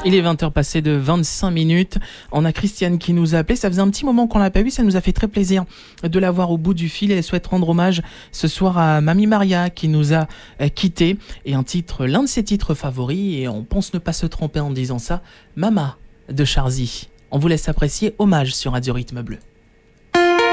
Il est 20h passé de 25 minutes. On a Christiane qui nous a appelé. Ça faisait un petit moment qu'on l'a pas vue. Ça nous a fait très plaisir de la voir au bout du fil. Elle souhaite rendre hommage ce soir à Mamie Maria qui nous a quittés. Et l'un de ses titres favoris, et on pense ne pas se tromper en disant ça, Mama de Charzy. On vous laisse apprécier Hommage sur Radio Rythme Bleu.